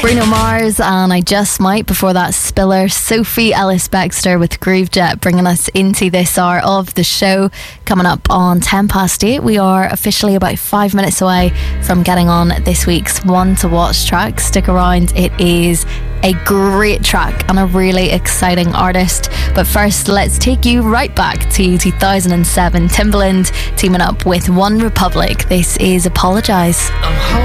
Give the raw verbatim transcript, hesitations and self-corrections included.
Bruno Mars and I Just Might. Before that, Spiller, Sophie Ellis-Bextor with Groovejet, bringing us into this hour of the show. Coming up on ten past eight, we are officially about five minutes away from getting on this week's One to Watch track. Stick around, it is a great track and a really exciting artist. But first, let's take you right back to two thousand seven. Timbaland teaming up with One Republic. This is Apologise.